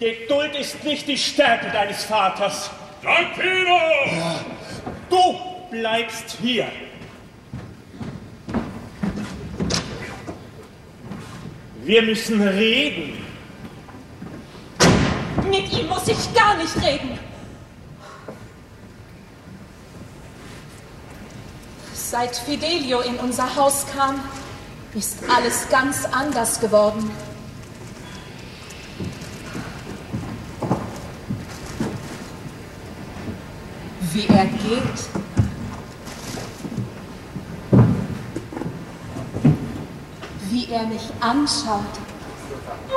Geduld ist nicht die Stärke deines Vaters. Giampino! Du bleibst hier. Wir müssen reden. Mit ihm muss ich gar nicht reden. Seit Fidelio in unser Haus kam, ist alles ganz anders geworden. Wie er geht. Wie er mich anschaut.